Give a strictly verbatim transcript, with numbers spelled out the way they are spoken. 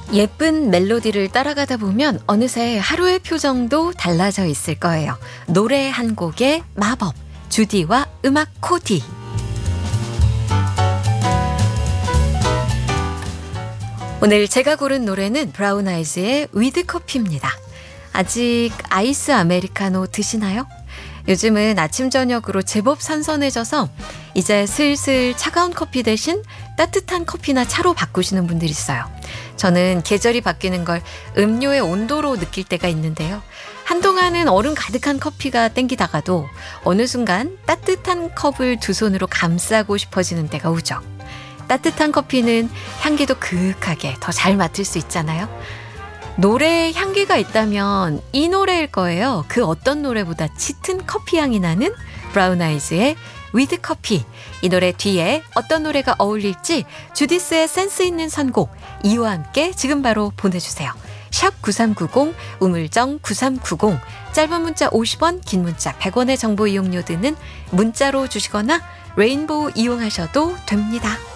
예쁜 멜로디를 따라가다 보면 어느새 하루의 표정도 달라져 있을 거예요. 노래 한 곡의 마법, 주디와 음악 코디. 오늘 제가 고른 노래는 브라운 아이즈의 위드 커피입니다. 아직 아이스 아메리카노 드시나요? 요즘은 아침 저녁으로 제법 선선해져서 이제 슬슬 차가운 커피 대신 따뜻한 커피나 차로 바꾸시는 분들이 있어요. 저는 계절이 바뀌는 걸 음료의 온도로 느낄 때가 있는데요. 한동안은 얼음 가득한 커피가 땡기다가도 어느 순간 따뜻한 컵을 두 손으로 감싸고 싶어지는 때가 오죠. 따뜻한 커피는 향기도 그윽하게 더 잘 맡을 수 있잖아요. 노래에 향기가 있다면 이 노래일 거예요. 그 어떤 노래보다 짙은 커피 향이 나는 브라운 아이즈의 위드 커피. 이 노래 뒤에 어떤 노래가 어울릴지 주디스의 센스 있는 선곡 이와 함께 지금 바로 보내주세요. 샵 구삼구공 우물정 구삼구공 짧은 문자 오십 원 긴 문자 백 원의 정보 이용료 드는 문자로 주시거나 레인보우 이용하셔도 됩니다.